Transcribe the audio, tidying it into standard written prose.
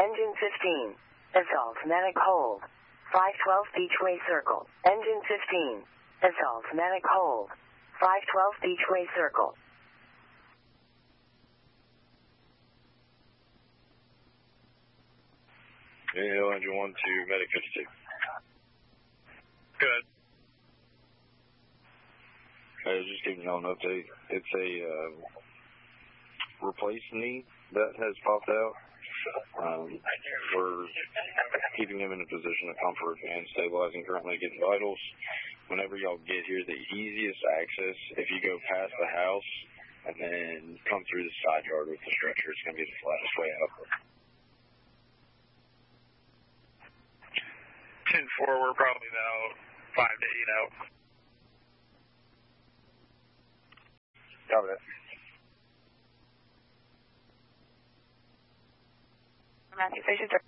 Engine 15. Assault medic hold. 512 Beachway Circle. Engine 15. Assault medic hold. 512 Beachway Circle. Inhale, engine 1 to medic 52. Good. I was just giving y'all an update. It's a replaced knee that has popped out. We're keeping him in a position of comfort and stabilizing, currently getting vitals. Whenever y'all get here, the easiest access, if you go past the house and then come through the side yard with the stretcher, it's going to be the flattest way out. 10-4, we're probably about 5 to 8 out. Copy that. Matthew Fisher.